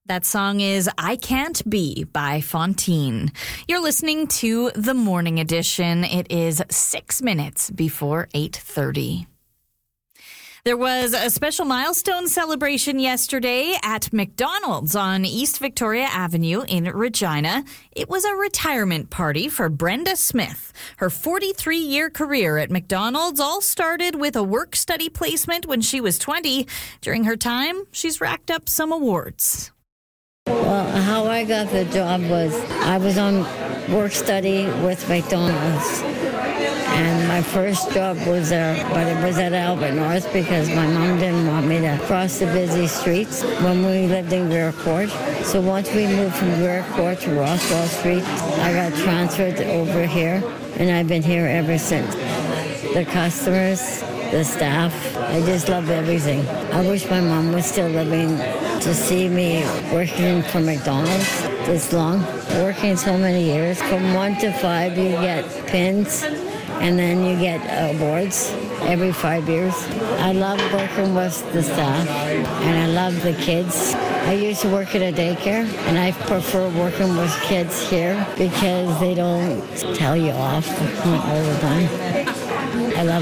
That song is I Can't Be by Fontaine. You're listening to The Morning Edition. It is 6 minutes before 8:30. There was a special milestone celebration yesterday at McDonald's on East Victoria Avenue in Regina. It was a retirement party for Brenda Smith. Her 43-year career at McDonald's all started with a work-study placement when she was 20. During her time, she's racked up some awards. Well, how I got the job was I was on work study with McDonald's. And my first job was there, but it was at Albert North because my mom didn't want me to cross the busy streets when we lived in Greer Court. So once we moved from Greer Court to Roswell Street, I got transferred over here, and I've been here ever since. The customers, the staff, I just love everything. I wish my mom was still living to see me working for McDonald's this long. Working so many years. From 1 to 5, you get pins, and then you get awards every 5 years. I love working with the staff, and I love the kids. I used to work at a daycare, and I prefer working with kids here because they don't tell you off all the time. I love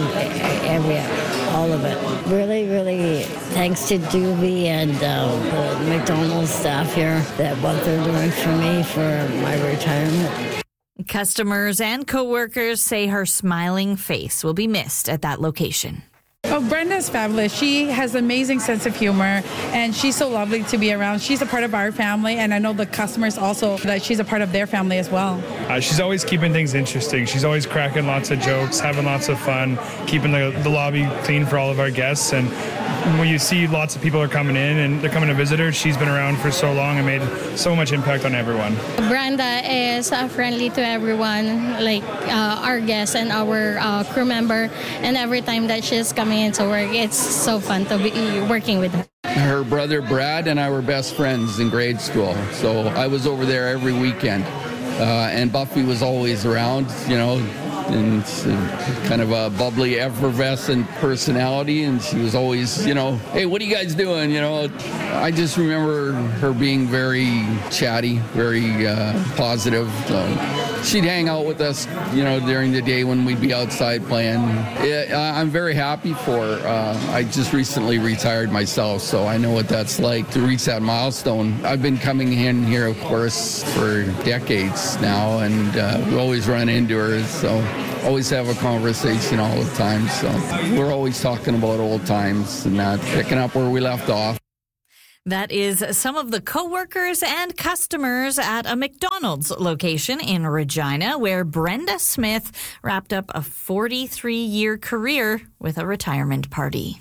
all of it. Really, really thanks to Doobie and the McDonald's staff here that what they're doing for me for my retirement. Customers and coworkers say her smiling face will be missed at that location. Oh, Brenda's fabulous. She has an amazing sense of humor, and she's so lovely to be around. She's a part of our family, and I know the customers also that she's a part of their family as well. She's always keeping things interesting. She's always cracking lots of jokes, having lots of fun, keeping the lobby clean for all of our guests. And when you see lots of people are coming in and they're coming to visit her, she's been around for so long and made so much impact on everyone. Brenda is friendly to everyone, like our guests and our crew member. And every time that she's coming into work, it's so fun to be working with her. Her brother Brad and I were best friends in grade school, so I was over there every weekend. And Buffy was always around, and kind of a bubbly, effervescent personality, and she was always, hey, what are you guys doing? I just remember her being very chatty, very positive. She'd hang out with us, during the day when we'd be outside playing. I'm very happy for her. I just recently retired myself, so I know what that's like to reach that milestone. I've been coming in here, of course, for decades now, and we always run into her, so always have a conversation all the time. So we're always talking about old times and not picking up where we left off. That is some of the coworkers and customers at a McDonald's location in Regina, where Brenda Smith wrapped up a 43-year career with a retirement party.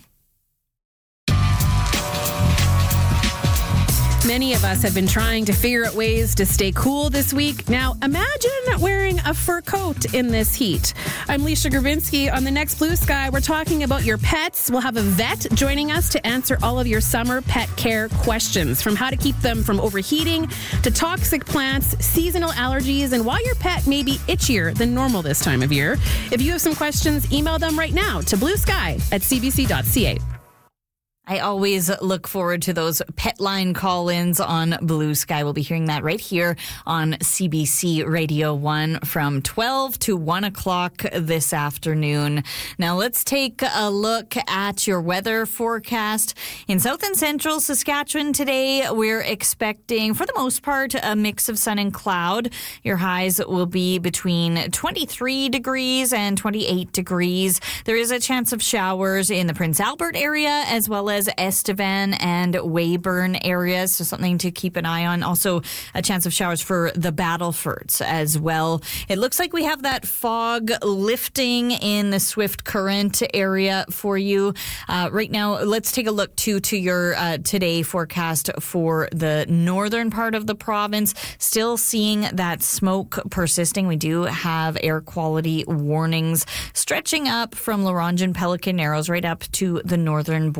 Many of us have been trying to figure out ways to stay cool this week. Now, imagine wearing a fur coat in this heat. I'm Leisha Gravinsky. On the next Blue Sky, we're talking about your pets. We'll have a vet joining us to answer all of your summer pet care questions, from how to keep them from overheating to toxic plants, seasonal allergies, and why your pet may be itchier than normal this time of year. If you have some questions, email them right now to bluesky@cbc.ca. I always look forward to those pet line call-ins on Blue Sky. We'll be hearing that right here on CBC Radio 1 from 12 to 1 o'clock this afternoon. Now let's take a look at your weather forecast. In south and central Saskatchewan today, we're expecting, for the most part, a mix of sun and cloud. Your highs will be between 23 degrees and 28 degrees. There is a chance of showers in the Prince Albert area as well as Estevan and Weyburn areas, so something to keep an eye on. Also, a chance of showers for the Battlefords as well. It looks like we have that fog lifting in the Swift Current area for you. Right now, let's take a look to your today forecast for the northern part of the province. Still seeing that smoke persisting. We do have air quality warnings stretching up from La Ronge and Pelican Narrows right up to the northern border.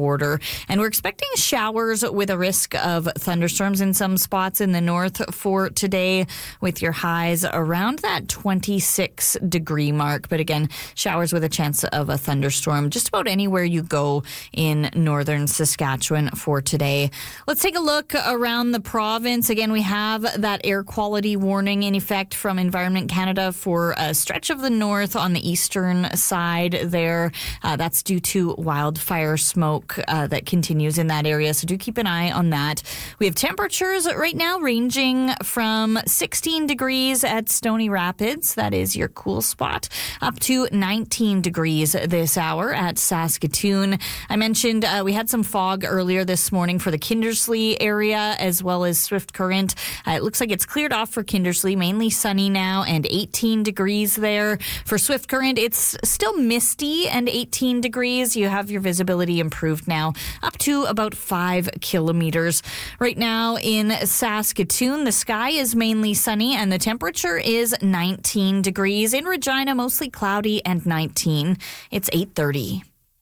And we're expecting showers with a risk of thunderstorms in some spots in the north for today, with your highs around that 26-degree mark. But again, showers with a chance of a thunderstorm just about anywhere you go in northern Saskatchewan for today. Let's take a look around the province. Again, we have that air quality warning in effect from Environment Canada for a stretch of the north on the eastern side there. That's due to wildfire smoke that continues in that area, so do keep an eye on that. We have temperatures right now ranging from 16 degrees at Stony Rapids, that is your cool spot, up to 19 degrees this hour at Saskatoon. I mentioned we had some fog earlier this morning for the Kindersley area as well as Swift Current. It looks like it's cleared off for Kindersley, mainly sunny now and 18 degrees there. For Swift Current, it's still misty and 18 degrees. You have your visibility improved now up to about 5 kilometers. Right now in Saskatoon, the sky is mainly sunny and the temperature is 19 degrees. In Regina, mostly cloudy and 19. It's 8:30.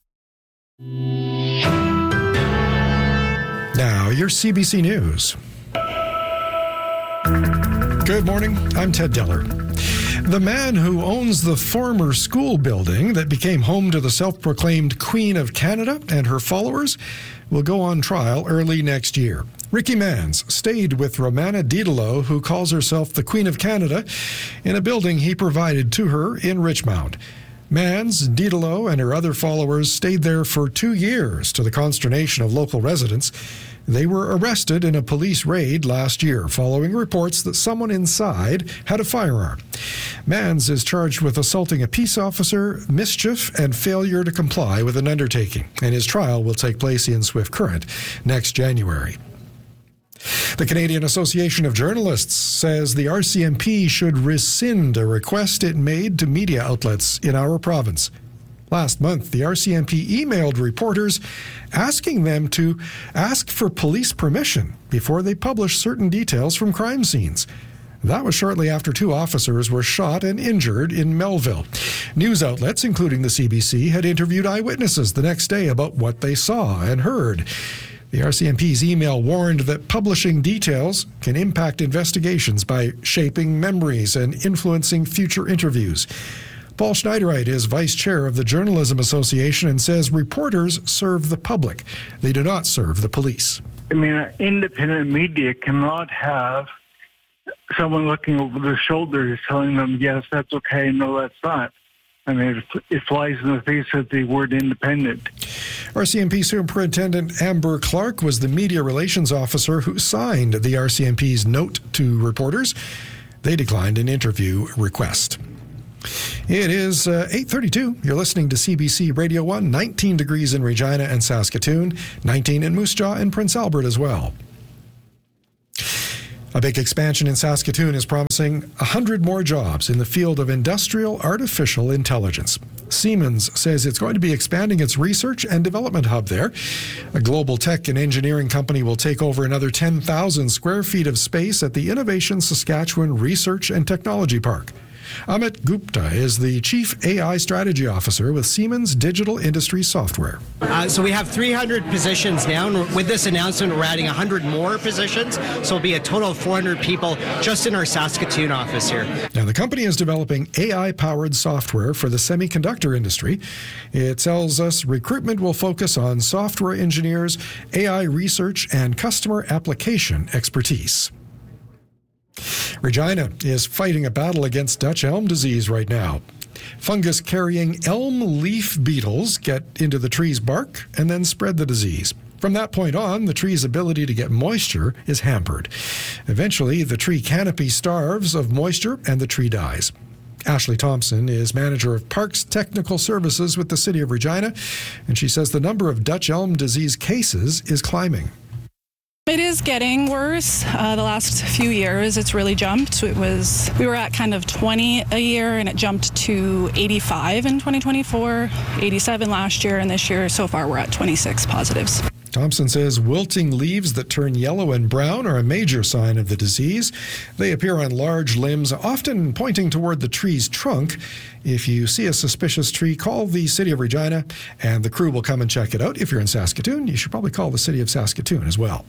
Now, your CBC News. Good morning. I'm Ted Diller. The man who owns the former school building that became home to the self-proclaimed Queen of Canada and her followers will go on trial early next year. Ricky Mans stayed with Romana Diderot, who calls herself the Queen of Canada, in a building he provided to her in Richmond. Mans, Diderot, and her other followers stayed there for 2 years to the consternation of local residents. They were arrested in a police raid last year following reports that someone inside had a firearm. Mans is charged with assaulting a peace officer, mischief, and failure to comply with an undertaking, and his trial will take place in Swift Current next January. The Canadian Association of Journalists says the RCMP should rescind a request it made to media outlets in our province. Last month, the RCMP emailed reporters asking them to ask for police permission before they publish certain details from crime scenes. That was shortly after 2 officers were shot and injured in Melville. News outlets, including the CBC, had interviewed eyewitnesses the next day about what they saw and heard. The RCMP's email warned that publishing details can impact investigations by shaping memories and influencing future interviews. Paul Schneiderite is vice chair of the Journalism Association and says reporters serve the public. They do not serve the police. I mean, independent media cannot have someone looking over their shoulders telling them, yes, that's okay, no, that's not. I mean, it flies in the face of the word independent. RCMP Superintendent Amber Clark was the media relations officer who signed the RCMP's note to reporters. They declined an interview request. It is 8:32. You're listening to CBC Radio 1, 19 degrees in Regina and Saskatoon, 19 in Moose Jaw and Prince Albert as well. A big expansion in Saskatoon is promising 100 more jobs in the field of industrial artificial intelligence. Siemens says it's going to be expanding its research and development hub there. A global tech and engineering company will take over another 10,000 square feet of space at the Innovation Saskatchewan Research and Technology Park. Amit Gupta is the Chief AI Strategy Officer with Siemens Digital Industries Software. So we have 300 positions now, and with this announcement, we're adding 100 more positions. So it'll be a total of 400 people just in our Saskatoon office here. Now, the company is developing AI-powered software for the semiconductor industry. It tells us recruitment will focus on software engineers, AI research, and customer application expertise. Regina is fighting a battle against Dutch elm disease right now. Fungus-carrying elm leaf beetles get into the tree's bark and then spread the disease. From that point on, the tree's ability to get moisture is hampered. Eventually, the tree canopy starves of moisture and the tree dies. Ashley Thompson is manager of Parks Technical Services with the City of Regina, and she says the number of Dutch elm disease cases is climbing. It is getting worse. The last few years, it's really jumped. We were at kind of 20 a year, and it jumped to 85 in 2024, 87 last year, and this year so far we're at 26 positives. Thompson says wilting leaves that turn yellow and brown are a major sign of the disease. They appear on large limbs, often pointing toward the tree's trunk. If you see a suspicious tree, call the City of Regina, and the crew will come and check it out. If you're in Saskatoon, you should probably call the City of Saskatoon as well.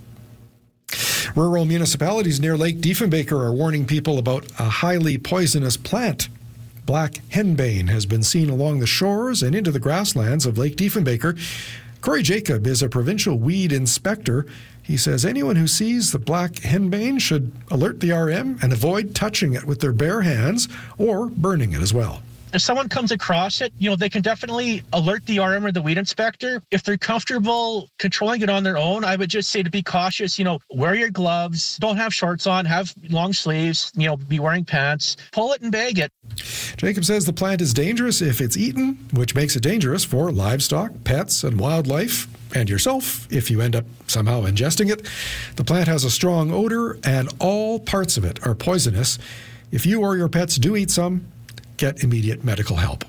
Rural municipalities near Lake Diefenbaker are warning people about a highly poisonous plant. Black henbane has been seen along the shores and into the grasslands of Lake Diefenbaker. Corey Jacob is a provincial weed inspector. He says anyone who sees the black henbane should alert the RM and avoid touching it with their bare hands or burning it as well. If someone comes across it, they can definitely alert the RM or the weed inspector. If they're comfortable controlling it on their own, I would just say to be cautious, wear your gloves, don't have shorts on, have long sleeves, be wearing pants, pull it and bag it. Jacob says the plant is dangerous if it's eaten, which makes it dangerous for livestock, pets, and wildlife, and yourself if you end up somehow ingesting it. The plant has a strong odor, and all parts of it are poisonous. If you or your pets do eat some, get immediate medical help.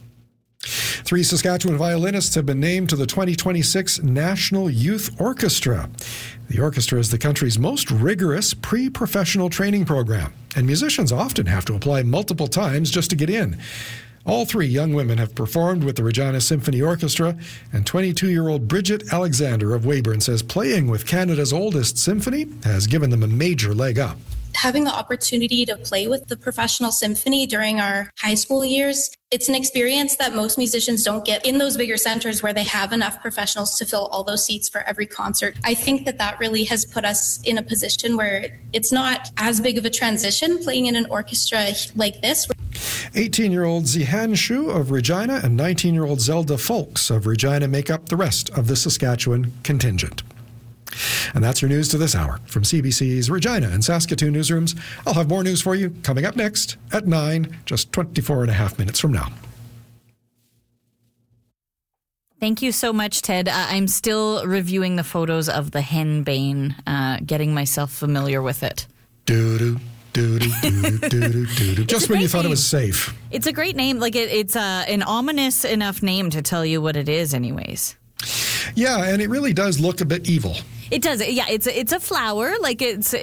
3 Saskatchewan violinists have been named to the 2026 National Youth Orchestra. The orchestra is the country's most rigorous pre-professional training program, and musicians often have to apply multiple times just to get in. All 3 young women have performed with the Regina Symphony Orchestra, and 22-year-old Bridget Alexander of Weyburn says playing with Canada's oldest symphony has given them a major leg up. Having the opportunity to play with the professional symphony during our high school years, it's an experience that most musicians don't get in those bigger centers where they have enough professionals to fill all those seats for every concert. I think that really has put us in a position where it's not as big of a transition playing in an orchestra like this. 18-year-old Zihan Shu of Regina and 19-year-old Zelda Folks of Regina make up the rest of the Saskatchewan contingent. And that's your news to this hour. From CBC's Regina and Saskatoon newsrooms, I'll have more news for you coming up next at 9, just 24 and a half minutes from now. Thank you so much, Ted. I'm still reviewing the photos of the henbane, getting myself familiar with it. Doo-doo. Just when you thought it was safe. It's a great name. It's an ominous enough name to tell you what it is anyways. Yeah, and it really does look a bit evil. It does. Yeah, it's a flower. But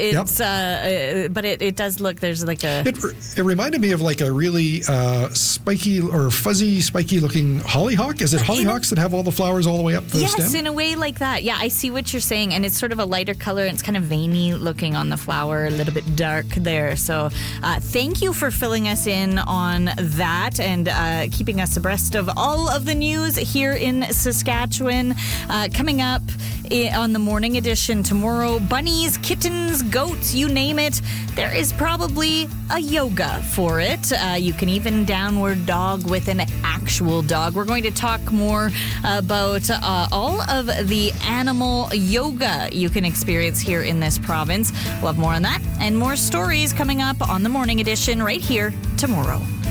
it does look. There's like a. It reminded me of like a really spiky or fuzzy, spiky looking hollyhock. Is it hollyhocks that have all the flowers all the way up the stem? Yes, in a way like that. Yeah, I see what you're saying, and it's sort of a lighter color. And it's kind of veiny looking on the flower, a little bit dark there. So, thank you for filling us in on that and keeping us abreast of all of the news here in Saskatchewan. Coming up on the morning edition tomorrow, bunnies, kittens, goats, you name it. There is probably a yoga for it. You can even downward dog with an actual dog. We're going to talk more about all of the animal yoga you can experience here in this province. We'll have more on that and more stories coming up on the morning edition right here tomorrow.